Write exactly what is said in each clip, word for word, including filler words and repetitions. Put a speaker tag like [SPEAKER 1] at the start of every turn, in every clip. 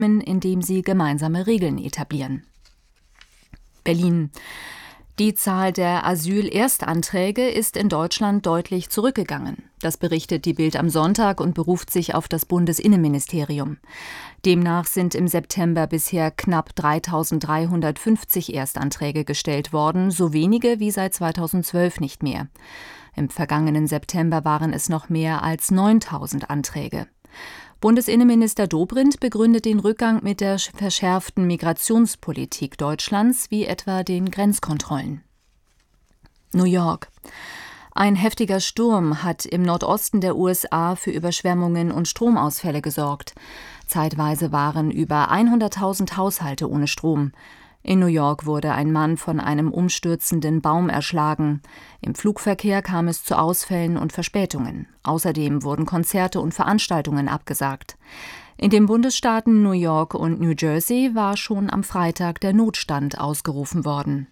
[SPEAKER 1] indem sie gemeinsame Regeln etablieren. Berlin. Die Zahl der Asyl-Erstanträge ist in Deutschland deutlich zurückgegangen. Das berichtet die Bild am Sonntag und beruft sich auf das Bundesinnenministerium. Demnach sind im September bisher knapp dreitausenddreihundertfünfzig Erstanträge gestellt worden, so wenige wie seit zweitausendzwölf nicht mehr. Im vergangenen September waren es noch mehr als neuntausend Anträge. Bundesinnenminister Dobrindt begründet den Rückgang mit der verschärften Migrationspolitik Deutschlands, wie etwa den Grenzkontrollen. New York. Ein heftiger Sturm hat im Nordosten der U S A für Überschwemmungen und Stromausfälle gesorgt. Zeitweise waren über hunderttausend Haushalte ohne Strom. In New York wurde ein Mann von einem umstürzenden Baum erschlagen. Im Flugverkehr kam es zu Ausfällen und Verspätungen. Außerdem wurden Konzerte und Veranstaltungen abgesagt. In den Bundesstaaten New York und New Jersey war schon am Freitag der Notstand ausgerufen worden.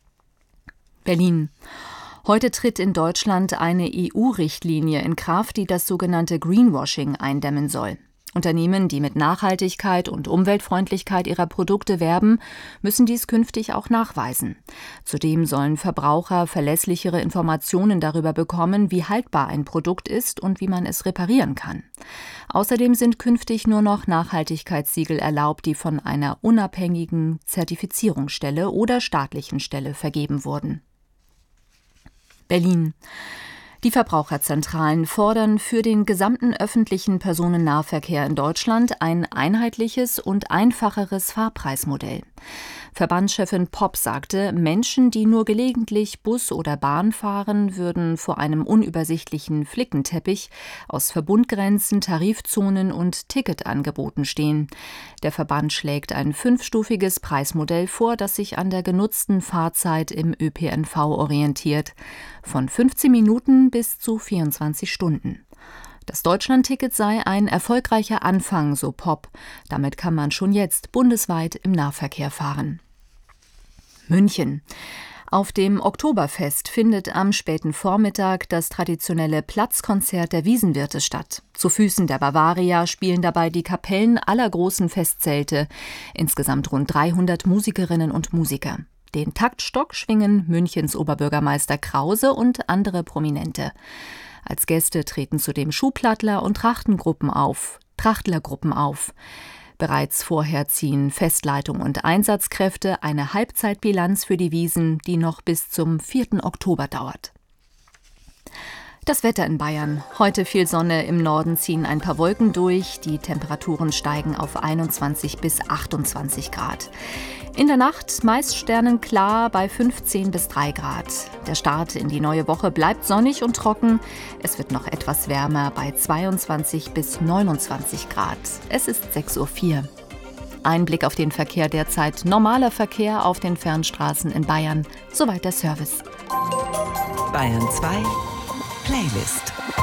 [SPEAKER 1] Berlin. Heute tritt in Deutschland eine E U-Richtlinie in Kraft, die das sogenannte Greenwashing eindämmen soll. Unternehmen, die mit Nachhaltigkeit und Umweltfreundlichkeit ihrer Produkte werben, müssen dies künftig auch nachweisen. Zudem sollen Verbraucher verlässlichere Informationen darüber bekommen, wie haltbar ein Produkt ist und wie man es reparieren kann. Außerdem sind künftig nur noch Nachhaltigkeitssiegel erlaubt, die von einer unabhängigen Zertifizierungsstelle oder staatlichen Stelle vergeben wurden. Berlin. Die Verbraucherzentralen fordern für den gesamten öffentlichen Personennahverkehr in Deutschland ein einheitliches und einfacheres Fahrpreismodell. Verbandschefin Popp sagte, Menschen, die nur gelegentlich Bus oder Bahn fahren, würden vor einem unübersichtlichen Flickenteppich aus Verbundgrenzen, Tarifzonen und Ticketangeboten stehen. Der Verband schlägt ein fünfstufiges Preismodell vor, das sich an der genutzten Fahrzeit im Ö P N V orientiert. Von fünfzehn Minuten bis zu vierundzwanzig Stunden. Das Deutschlandticket sei ein erfolgreicher Anfang, so Popp. Damit kann man schon jetzt bundesweit im Nahverkehr fahren. München. Auf dem Oktoberfest findet am späten Vormittag das traditionelle Platzkonzert der Wiesenwirte statt. Zu Füßen der Bavaria spielen dabei die Kapellen aller großen Festzelte. Insgesamt rund dreihundert Musikerinnen und Musiker. Den Taktstock schwingen Münchens Oberbürgermeister Krause und andere Prominente. Als Gäste treten zudem Schuhplattler und Trachtengruppen auf, Trachtlergruppen auf. Bereits vorher ziehen Festleitung und Einsatzkräfte eine Halbzeitbilanz für die Wiesn, die noch bis zum vierten Oktober dauert. Das Wetter in Bayern. Heute viel Sonne, im Norden ziehen ein paar Wolken durch. Die Temperaturen steigen auf einundzwanzig bis achtundzwanzig Grad. In der Nacht meist sternenklar bei fünfzehn bis drei Grad. Der Start in die neue Woche bleibt sonnig und trocken. Es wird noch etwas wärmer bei zweiundzwanzig bis neunundzwanzig Grad. Es ist sechs Uhr vier. Ein Blick auf den Verkehr derzeit. Normaler Verkehr auf den Fernstraßen in Bayern. Soweit der Service.
[SPEAKER 2] Bayern zwei Playlist.